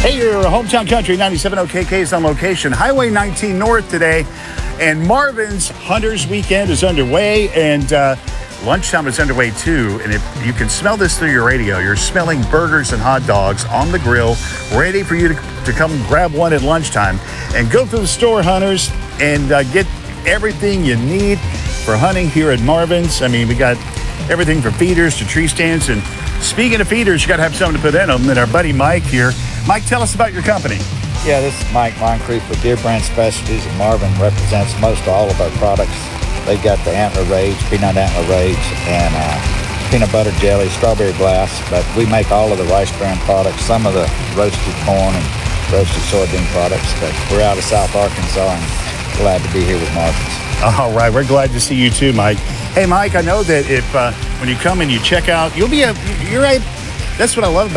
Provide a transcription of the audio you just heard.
Hey, your hometown country 97 OKK is on location. Highway 19 North today, and Marvin's Hunters Weekend is underway, and lunchtime is underway too. And if you can smell this through your radio, you're smelling burgers and hot dogs on the grill, ready for you to come grab one at lunchtime. And go through the store, Hunters, and get everything you need for hunting here at Marvin's. I mean, we got everything from feeders to tree stands. And speaking of feeders, you got to have something to put in them. And our buddy Mike here. Mike, tell us about your company. Yeah, this is Mike Moncrief with Deer Brand Specialties, and Marvin represents most all of our products. They've got the Antler Rage, Peanut Antler Rage, and peanut butter jelly, strawberry blast, but we make all of the rice bran products, some of the roasted corn and roasted soybean products, but we're out of South Arkansas and glad to be here with Marvin's. All right, we're glad to see you too, Mike. Hey, Mike, I know that if when you come and you check out, you're right. That's what I love about